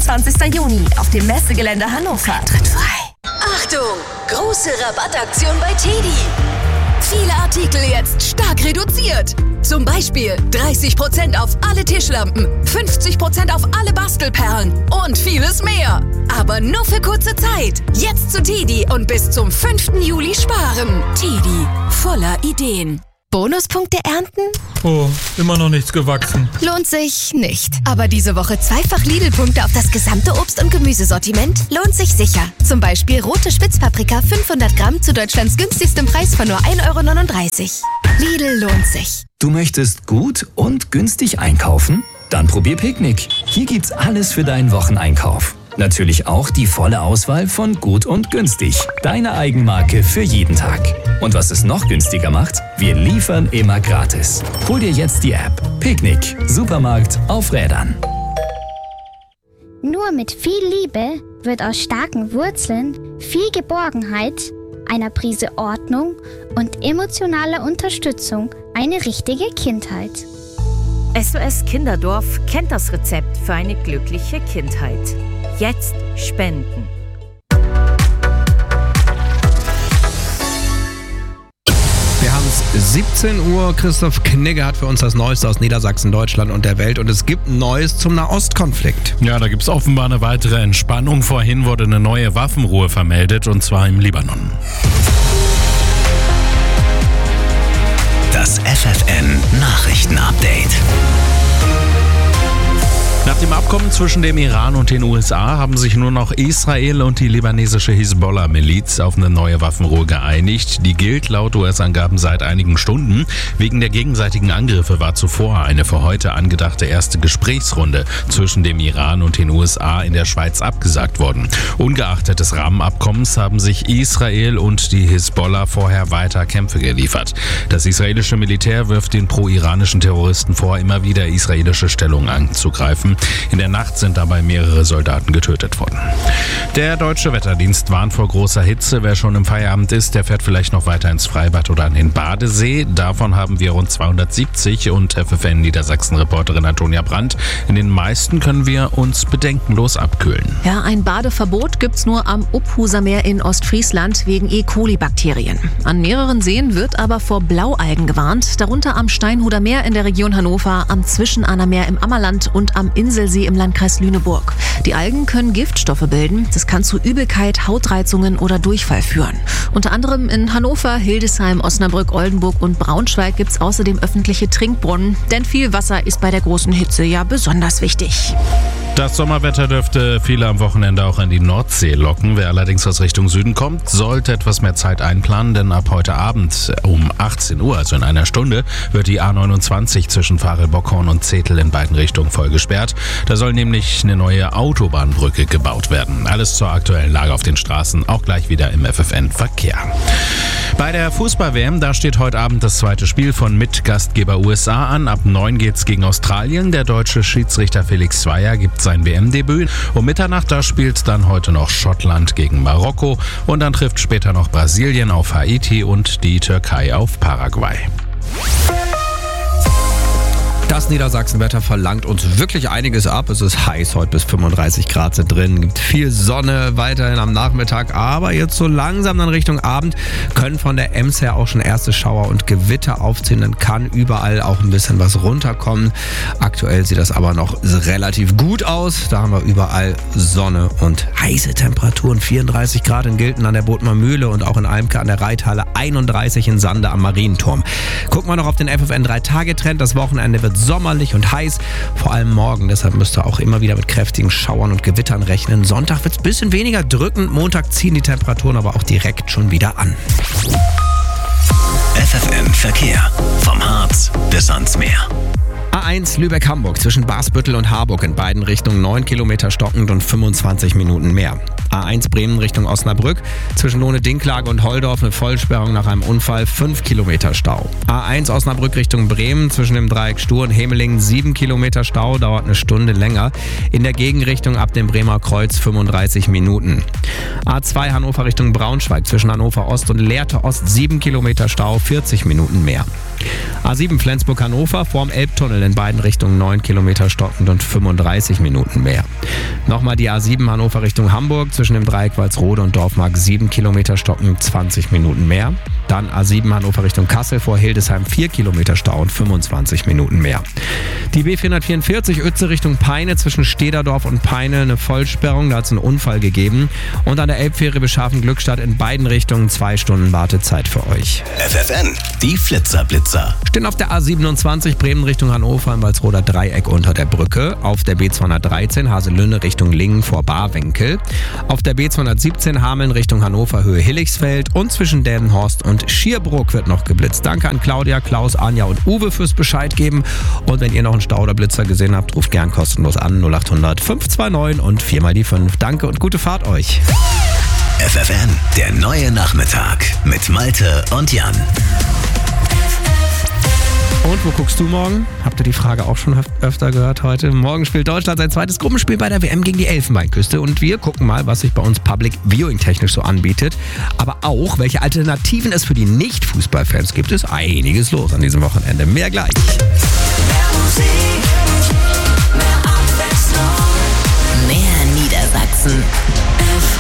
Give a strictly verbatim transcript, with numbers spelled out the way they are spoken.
fünfundzwanzigsten Juni auf dem Messegelände Hannover. Tritt frei. Achtung! Große Rabattaktion bei Teddy. Viele Artikel jetzt stark reduziert. Zum Beispiel dreißig Prozent auf alle Tischlampen, fünfzig Prozent auf alle Bastelperlen und vieles mehr. Aber nur für kurze Zeit. Jetzt zu Teddy und bis zum fünften Juli sparen. Teddy, voller Ideen. Bonuspunkte ernten? Oh, immer noch nichts gewachsen. Lohnt sich nicht. Aber diese Woche zweifach Lidl-Punkte auf das gesamte Obst- und Gemüsesortiment lohnt sich sicher. Zum Beispiel rote Spitzpaprika fünfhundert Gramm zu Deutschlands günstigstem Preis von nur ein Euro neununddreißig. Lidl lohnt sich. Du möchtest gut und günstig einkaufen? Dann probier Picknick. Hier gibt's alles für deinen Wocheneinkauf. Natürlich auch die volle Auswahl von Gut und Günstig. Deine Eigenmarke für jeden Tag. Und was es noch günstiger macht? Wir liefern immer gratis. Hol dir jetzt die App. Picknick. Supermarkt auf Rädern. Nur mit viel Liebe wird aus starken Wurzeln viel Geborgenheit, einer Prise Ordnung und emotionaler Unterstützung eine richtige Kindheit. S O S Kinderdorf kennt das Rezept für eine glückliche Kindheit. Jetzt spenden. Wir haben es siebzehn Uhr. Christoph Knigge hat für uns das Neueste aus Niedersachsen, Deutschland und der Welt. Und es gibt Neues zum Nahostkonflikt. Ja, da gibt es offenbar eine weitere Entspannung. Vorhin wurde eine neue Waffenruhe vermeldet, und zwar im Libanon. Das F F N Nachrichten-Update. Nach dem Abkommen zwischen dem Iran und den U S A haben sich nur noch Israel und die libanesische Hisbollah-Miliz auf eine neue Waffenruhe geeinigt. Die gilt laut U S-Angaben seit einigen Stunden. Wegen der gegenseitigen Angriffe war zuvor eine für heute angedachte erste Gesprächsrunde zwischen dem Iran und den U S A in der Schweiz abgesagt worden. Ungeachtet des Rahmenabkommens haben sich Israel und die Hisbollah vorher weiter Kämpfe geliefert. Das israelische Militär wirft den pro-iranischen Terroristen vor, immer wieder israelische Stellungen anzugreifen. In der Nacht sind dabei mehrere Soldaten getötet worden. Der Deutsche Wetterdienst warnt vor großer Hitze. Wer schon im Feierabend ist, der fährt vielleicht noch weiter ins Freibad oder an den Badesee. Davon haben wir rund zweihundertsiebzig und F F N Niedersachsen-Reporterin Antonia Brandt. In den meisten können wir uns bedenkenlos abkühlen. Ja, ein Badeverbot gibt's nur am Uphuser Meer in Ostfriesland wegen E. coli-Bakterien. An mehreren Seen wird aber vor Blaualgen gewarnt, darunter am Steinhuder Meer in der Region Hannover, am Zwischenahner Meer im Ammerland und am Inselsee im Landkreis Lüneburg. Die Algen können Giftstoffe bilden. Das kann zu Übelkeit, Hautreizungen oder Durchfall führen. Unter anderem in Hannover, Hildesheim, Osnabrück, Oldenburg und Braunschweig gibt es außerdem öffentliche Trinkbrunnen. Denn viel Wasser ist bei der großen Hitze ja besonders wichtig. Das Sommerwetter dürfte viele am Wochenende auch an die Nordsee locken. Wer allerdings aus Richtung Süden kommt, sollte etwas mehr Zeit einplanen, denn ab heute Abend um achtzehn Uhr, also in einer Stunde, wird die A neunundzwanzig zwischen Farel-Bockhorn und Zetel in beiden Richtungen voll gesperrt. Da soll nämlich eine neue Autobahnbrücke gebaut werden. Alles zur aktuellen Lage auf den Straßen, auch gleich wieder im F F N-Verkehr. Bei der Fußball-W M, da steht heute Abend das zweite Spiel von Mitgastgeber U S A an. Ab neun geht's gegen Australien. Der deutsche Schiedsrichter Felix Zweier gibt sein W M-Debüt. Um Mitternacht, da spielt dann heute noch Schottland gegen Marokko. Und dann trifft später noch Brasilien auf Haiti und die Türkei auf Paraguay. Das Niedersachsenwetter verlangt uns wirklich einiges ab. Es ist heiß, heute bis fünfunddreißig Grad sind drin. Gibt viel Sonne weiterhin am Nachmittag. Aber jetzt so langsam dann Richtung Abend können von der Ems her auch schon erste Schauer und Gewitter aufziehen. Dann kann überall auch ein bisschen was runterkommen. Aktuell sieht das aber noch relativ gut aus. Da haben wir überall Sonne und heiße Temperaturen. vierunddreißig Grad in Gilten an der Bodmer Mühle und auch in Eimke an der Reithalle. einunddreißig in Sande am Marienturm. Gucken wir noch auf den F F N drei Tage Trend. Das Wochenende wird sommerlich und heiß, vor allem morgen. Deshalb müsst ihr auch immer wieder mit kräftigen Schauern und Gewittern rechnen. Sonntag wird es ein bisschen weniger drückend. Montag ziehen die Temperaturen aber auch direkt schon wieder an. F F N Verkehr. Vom Harz bis ans Meer. A eins Lübeck-Hamburg zwischen Basbüttel und Harburg in beiden Richtungen neun Kilometer stockend und fünfundzwanzig Minuten mehr. A eins Bremen Richtung Osnabrück zwischen Lohne-Dinklage und Holdorf eine Vollsperrung nach einem Unfall, fünf Kilometer Stau. A eins Osnabrück Richtung Bremen zwischen dem Dreieck Stur und Hemelingen sieben Kilometer Stau, dauert eine Stunde länger. In der Gegenrichtung ab dem Bremer Kreuz fünfunddreißig Minuten. A zwei Hannover Richtung Braunschweig zwischen Hannover Ost und Lehrte Ost sieben Kilometer Stau, vierzig Minuten mehr. A sieben Flensburg-Hannover vorm Elbtunnel in beiden Richtungen neun Kilometer stockend und fünfunddreißig Minuten mehr. Nochmal die A sieben Hannover Richtung Hamburg zwischen dem Dreieck Walsrode und Dorfmark sieben Kilometer stockend, zwanzig Minuten mehr. Dann A sieben Hannover Richtung Kassel vor Hildesheim vier Kilometer Stau und fünfundzwanzig Minuten mehr. Die B vierhundertvierundvierzig Uetze Richtung Peine zwischen Stederdorf und Peine eine Vollsperrung, da hat es einen Unfall gegeben. Und an der Elbfähre Beschaffen-Glückstadt in beiden Richtungen zwei Stunden Wartezeit für euch. F F N, die Flitzerblitzer. Stehen auf der A siebenundzwanzig Bremen Richtung Hannover im Walsroder Dreieck unter der Brücke. Auf der B zweihundertdreizehn Haselünne Richtung Lingen vor Barwenkel. Auf der B zweihundertsiebzehn Hameln Richtung Hannover Höhe Hilligsfeld. Und zwischen Delmenhorst und Schierbrook wird noch geblitzt. Danke an Claudia, Klaus, Anja und Uwe fürs Bescheid geben. Und wenn ihr noch einen Stau oder Blitzer gesehen habt, ruft gern kostenlos an null acht hundert fünf zwei neun und viermal die fünf. Danke und gute Fahrt euch. F F N, der neue Nachmittag mit Malte und Jan. Und wo guckst du morgen? Habt ihr die Frage auch schon öfter gehört heute? Morgen spielt Deutschland sein zweites Gruppenspiel bei der W M gegen die Elfenbeinküste. Und wir gucken mal, was sich bei uns Public Viewing technisch so anbietet. Aber auch, welche Alternativen es für die Nicht-Fußballfans gibt. Es ist einiges los an diesem Wochenende. Mehr gleich. Mehr Musik.